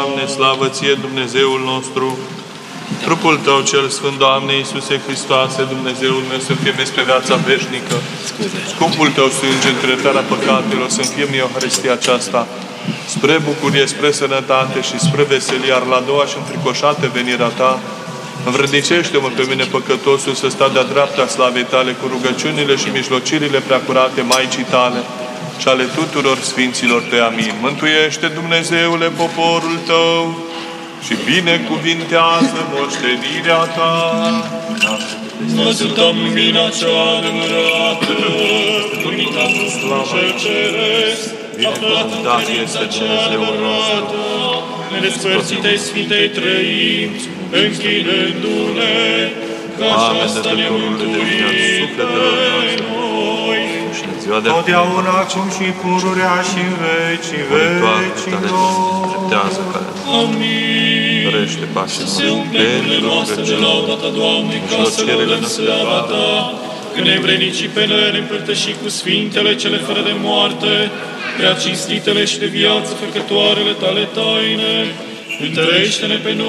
Doamne, slavă Ție, Dumnezeul nostru! Trupul Tău cel Sfânt, Doamne Iisuse Hristoase, Dumnezeul meu, să fie spre viața veșnică. Scumpul Tău sânge, între iertarea păcatelor, să fie mie Euharistia aceasta, spre bucurie, spre sănătate și spre veselie, iar la a doua și înfricoșată venirea Ta, învrednicește-mă pe mine, păcătosul, să stau de-a dreapta slavei Tale cu rugăciunile și mijlocirile preacurate Maicii Tale și ale tuturor Sfinților Tăi. Amin. Mântuiește, Dumnezeule, poporul Tău și binecuvintează moștenirea Ta. Văzutăm lumina cea adevărată, lumina cu slavă ceresc, binecuvântat este Dumnezeul nostru, nedespărțite Sfintei Trăimi, închinându-ne, că aceasta ne mântuiește pe noi. Totdeauna, acum și pururea și în vecii vecilor. Amin. Dorește pașii Să se umple gurile noastre de lauda Ta, Doamne, ca să lăudăm slava Ta, că ne vrenici pe noi ne împărtăși cu Sfintele cele fără de moarte, prea cinstitele și de viață făcătoarele Tale taine, întărește-ne pe noi